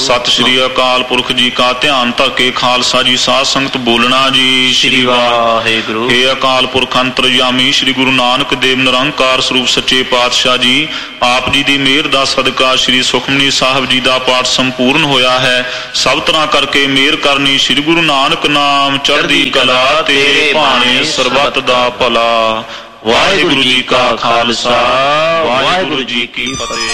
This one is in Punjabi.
ਸਤਿ ਸ਼੍ਰੀ ਅਕਾਲ ਪੁਰਖ ਜੀ ਕਾ ਧਿਆਨ ਧਰ ਕੇ ਖਾਲਸਾ ਜੀ ਸਾਧ ਸੰਗਤ ਬੋਲਣਾ ਜੀ। ਸ਼੍ਰੀ ਵਾਹਿਗੁਰੂ। हे ਅਕਾਲ ਪੁਰਖ ਅੰਤਰਯਾਮੀ ਸ਼੍ਰੀ ਗੁਰੂ ਨਾਨਕ ਦੇਵ ਨਿਰੰਕਾਰ ਸਰੂਪ ਸੱਚੇ ਪਾਤਸ਼ਾਹ ਜੀ, ਆਪ ਜੀ ਦੀ ਮਿਹਰ ਦਾ ਸਦਕਾ ਸ਼੍ਰੀ ਸੁਖਮਨੀ ਸਾਹਿਬ ਜੀ ਦਾ ਪਾਠ ਸੰਪੂਰਨ ਹੋਇਆ ਹੈ। ਸਭ ਤਰ੍ਹਾਂ ਕਰਕੇ ਮਿਹਰ ਕਰਨੀ ਸ਼੍ਰੀ ਗੁਰੂ ਨਾਨਕ ਨਾਮ ਚੜ੍ਹਦੀ ਕਲਾ, ਤੇਰੇ ਭਾਣੇ ਸਰਬੱਤ ਦਾ ਭਲਾ। ਵਾਹਿਗੁਰੂ ਜੀ ਕਾ ਖਾਲਸਾ, ਵਾਹਿਗੁਰੂ ਜੀ ਕੀ ਫਤਿਹ।